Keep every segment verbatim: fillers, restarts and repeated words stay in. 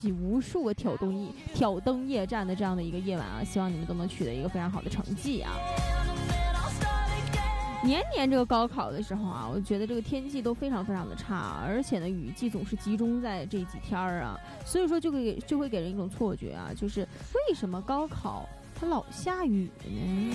无数个挑灯夜挑灯夜战的这样的一个夜晚啊，希望你们都能取得一个非常好的成绩啊。年年这个高考的时候啊，我觉得这个天气都非常非常的差，而且呢雨季总是集中在这几天啊，所以说就会就会给人一种错觉啊，就是为什么高考它老下雨呢？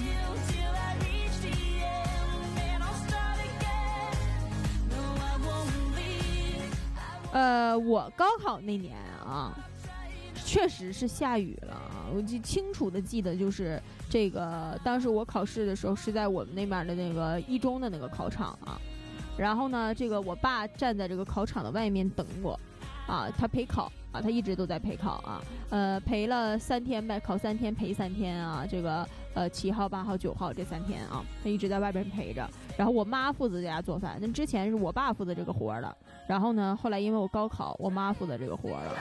呃，我高考那年啊，确实是下雨了啊！我就清楚的记得，就是这个当时我考试的时候是在我们那边的那个一中的那个考场啊，然后呢，这个我爸站在这个考场的外面等我，啊，他陪考啊，他一直都在陪考啊，呃，陪了三天呗，考三天陪三天啊，这个呃七号、八号、九号这三天啊，他一直在外边陪着。然后我妈负责在家做饭，那之前是我爸负责这个活的。然后呢，后来因为我高考，我妈负责这个活了。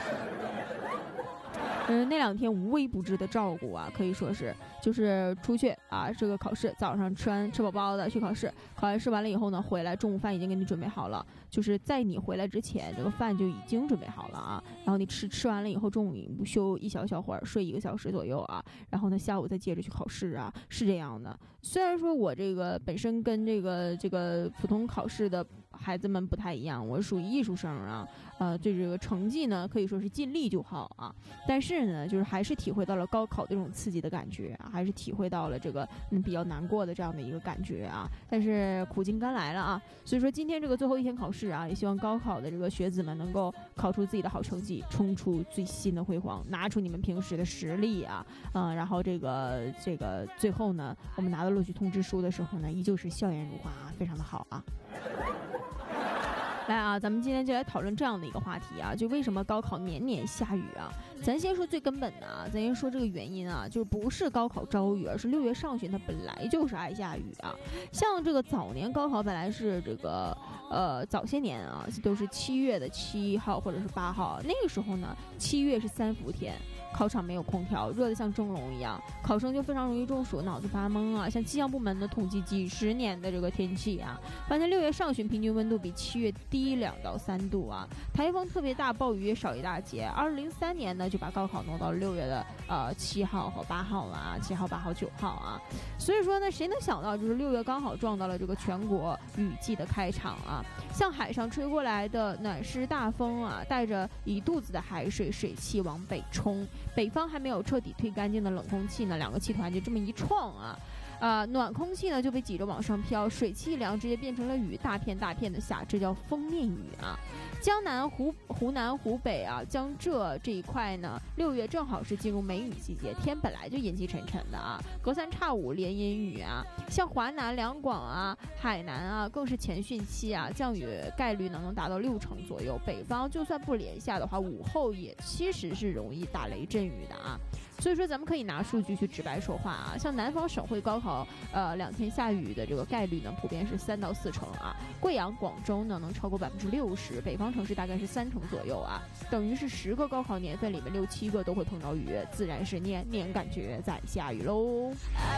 嗯，那两天无微不至的照顾啊，可以说是就是出去啊，这个考试早上吃完吃饱饱的去考试，考完试完了以后呢，回来中午饭已经给你准备好了，就是在你回来之前，这个饭就已经准备好了啊。然后你吃吃完了以后，中午你休一小小会儿，睡一个小时左右啊，然后呢下午再接着去考试啊，是这样的。虽然说我这个本身跟这个这个普通考试的孩子们不太一样，我属于艺术生啊，呃，对这个成绩呢可以说是尽力就好啊，但是呢，就是还是体会到了高考这种刺激的感觉啊，还是体会到了这个嗯比较难过的这样的一个感觉啊。但是苦尽甘来了啊，所以说今天这个最后一天考试啊，也希望高考的这个学子们能够考出自己的好成绩，冲出最新的辉煌，拿出你们平时的实力啊，嗯，然后这个这个最后呢，我们拿到录取通知书的时候呢，依旧是笑颜如花，非常的好啊。来啊，咱们今天就来讨论这样的一个话题啊，就为什么高考年年下雨啊？咱先说最根本的啊，咱先说这个原因啊，就是不是高考招雨，而是六月上旬它本来就是爱下雨啊。像这个早年高考本来是这个呃早些年啊，都是七月的七号或者是八号，那个时候呢，七月是三伏天。考场没有空调，热得像蒸笼一样，考生就非常容易中暑，脑子发懵啊。像气象部门的统计，几十年的这个天气啊，发现六月上旬平均温度比七月低两到三度啊，台风特别大，暴雨也少一大截。二零零三年呢，就把高考弄到六月的呃七号和八号了啊，七号、八号、九号啊。所以说呢，谁能想到就是六月刚好撞到了这个全国雨季的开场啊？向海上吹过来的暖湿大风啊，带着一肚子的海水水汽往北冲。北方还没有彻底退干净的冷空气呢，两个气团就这么一撞啊，呃，暖空气呢就被挤着往上飘，水汽一凉直接变成了雨，大片大片的下，这叫封面雨啊。江南、湖湖南、湖北啊，江浙这一块呢，六月正好是进入梅雨季节，天本来就阴气沉沉的啊，隔三差五连阴雨啊。像华南、两广啊、海南啊，更是前汛期啊，降雨概率呢能达到六成左右。北方就算不连下的话，午后也其实是容易打雷阵雨的啊。所以说咱们可以拿数据去直白说话啊，像南方省会高考呃两天下雨的这个概率呢，普遍是三到四成啊，贵阳、广州呢能超过百分之六十，北方城市大概是三成左右啊，等于是十个高考年份里面六七个都会碰到雨，自然是年年感觉在下雨喽。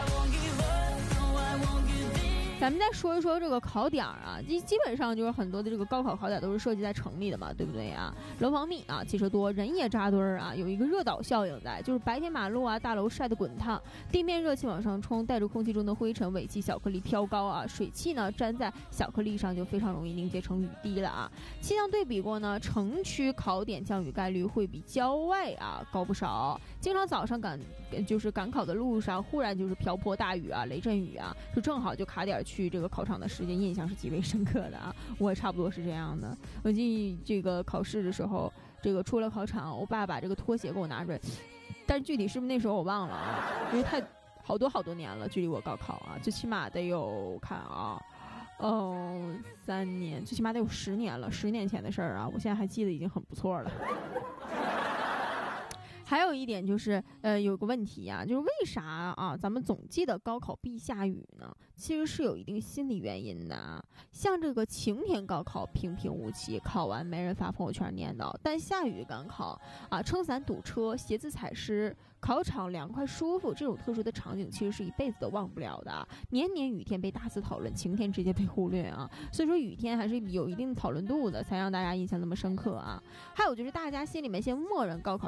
咱们再说一说这个考点啊，基基本上就是很多的这个高考考点都是设计在城里的嘛，对不对啊？楼房密啊，汽车多，人也扎堆儿啊，有一个热岛效应在，就是白天马路啊、大楼晒得滚烫，地面热气往上冲，带着空气中的灰尘、尾气、小颗粒飘高啊，水汽呢粘在小颗粒上就非常容易凝结成雨滴了啊。气象对比过呢，城区考点降雨概率会比郊外啊高不少，经常早上赶就是赶考的路上，忽然就是瓢泼大雨啊、雷阵雨啊，就正好就卡点去这个考场的时间，印象是极为深刻的啊。我也差不多是这样的。我记得这个考试的时候，这个出了考场，我爸把这个拖鞋给我拿出来，但是具体是不是那时候我忘了啊，因为太好多好多年了，距离我高考啊，最起码得有看啊，哦，三年，最起码得有十年了，十年前的事儿啊，我现在还记得已经很不错了。 还有一点就是，呃，有个问题呀、啊，就是为啥啊，咱们总记得高考必下雨呢？其实是有一定心理原因的啊。像这个晴天高考平平无奇，考完没人发朋友圈念叨，但下雨赶考啊，撑伞堵车，鞋子踩湿，考场凉快舒服，这种特殊的场景其实是一辈子都忘不了的啊。年年雨天被大肆讨论，晴天直接被忽略啊。所以说雨天还是有一定的讨论度的，才让大家印象那么深刻啊。还有就是大家心里面先默认高考